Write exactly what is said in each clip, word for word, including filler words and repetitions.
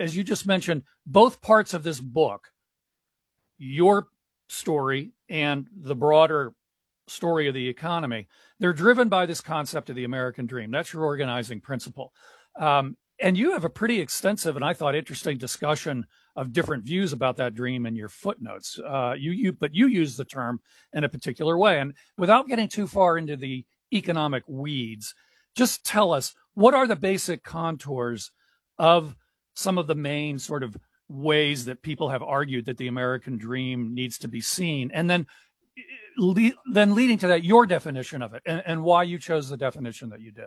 as you just mentioned, both parts of this book, your story and the broader story of the economy, they're driven by this concept of the American dream. That's your organizing principle. Um, and you have a pretty extensive and I thought interesting discussion of different views about that dream in your footnotes. Uh, you, you, but you use the term in a particular way. And without getting too far into the economic weeds, just tell us, what are the basic contours of some of the main sort of ways that people have argued that the American dream needs to be seen? And then Le- then leading to that, your definition of it and, and why you chose the definition that you did.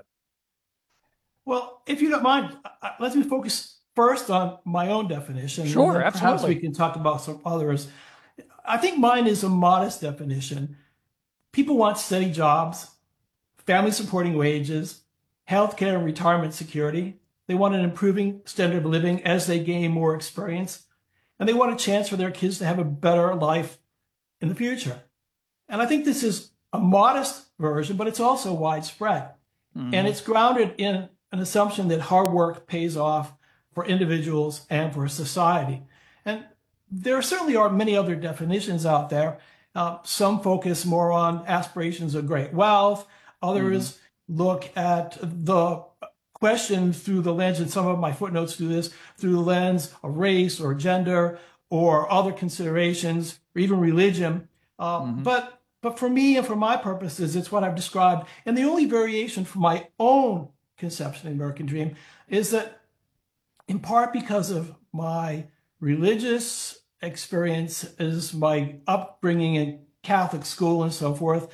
Well, if you don't mind, uh, let me focus first on my own definition. Sure, and then absolutely. Perhaps we can talk about some others. I think mine is a modest definition. People want steady jobs, family supporting wages, healthcare and retirement security. They want an improving standard of living as they gain more experience. And they want a chance for their kids to have a better life in the future. And I think this is a modest version, but it's also widespread. Mm-hmm. And it's grounded in an assumption that hard work pays off for individuals and for society. And there certainly are many other definitions out there. Uh, some focus more on aspirations of great wealth. Others mm-hmm. look at the question through the lens, and some of my footnotes do this, through the lens of race or gender or other considerations, or even religion. Uh, mm-hmm. But but for me and for my purposes, it's what I've described. And the only variation from my own conception of the American dream is that, in part because of my religious experiences, my upbringing in Catholic school and so forth,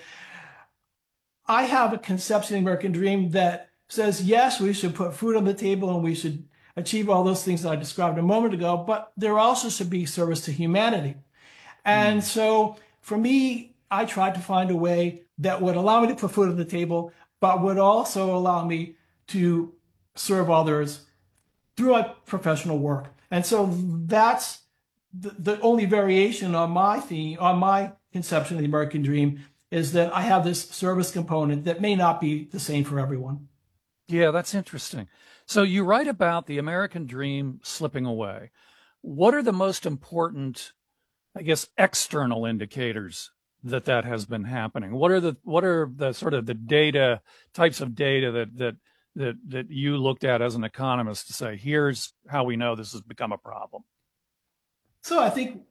I have a conception of the American dream that says, yes, we should put food on the table and we should achieve all those things that I described a moment ago, but there also should be service to humanity. And mm. so for me, I tried to find a way that would allow me to put food on the table, but would also allow me to serve others through my professional work. And so that's the, the only variation on my theme, on my conception of the American dream, is that I have this service component that may not be the same for everyone. Yeah, that's interesting. So you write about the American dream slipping away. What are the most important, I guess, external indicators that that has been happening? What are the what are the sort of the data types of data that that that that you looked at as an economist to say, here's how we know this has become a problem? So I think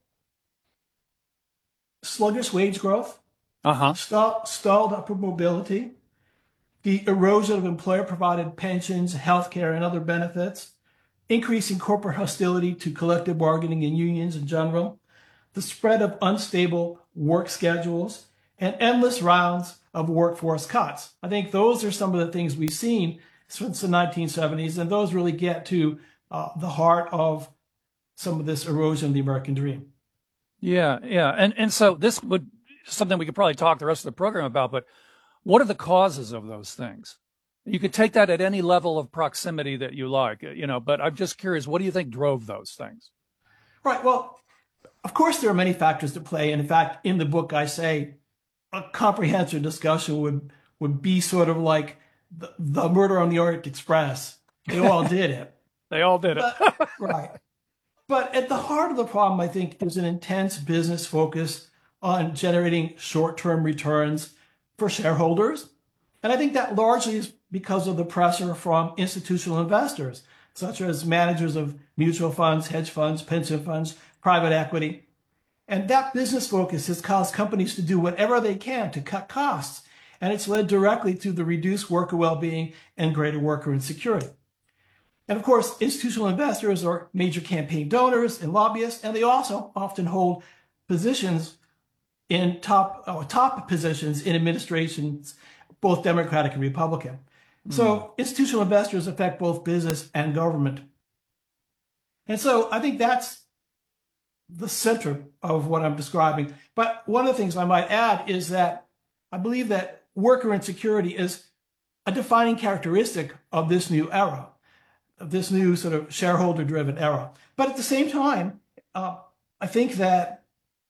sluggish wage growth, uh-huh. stall, stalled upward mobility, the erosion of employer-provided pensions, healthcare, and other benefits, increasing corporate hostility to collective bargaining and unions in general, the spread of unstable work schedules, and endless rounds of workforce cuts. I think those are some of the things we've seen since the nineteen seventies, and those really get to uh, the heart of some of this erosion of the American dream. Yeah, yeah. And, and so this would something we could probably talk the rest of the program about, but what are the causes of those things? You could take that at any level of proximity that you like, you know, but I'm just curious, what do you think drove those things? Right. Well, of course, there are many factors to play. And in fact, in the book, I say a comprehensive discussion would, would be sort of like the, the murder on the Orient Express. They all did it. They all did it. But, right. But at the heart of the problem, I think, is an intense business focus on generating short-term returns for shareholders. And I think that largely is because of the pressure from institutional investors, such as managers of mutual funds, hedge funds, pension funds, private equity. And that business focus has caused companies to do whatever they can to cut costs. And it's led directly to the reduced worker well-being and greater worker insecurity. And of course, institutional investors are major campaign donors and lobbyists, and they also often hold positions in top uh, top positions in administrations, both Democratic and Republican. Mm. So institutional investors affect both business and government. And so I think that's the center of what I'm describing. But one of the things I might add is that I believe that worker insecurity is a defining characteristic of this new era, of this new sort of shareholder-driven era. But at the same time, uh, I think that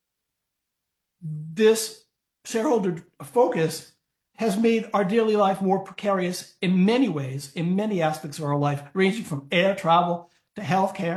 this shareholder focus has made our daily life more precarious in many ways, in many aspects of our life, ranging from air travel to healthcare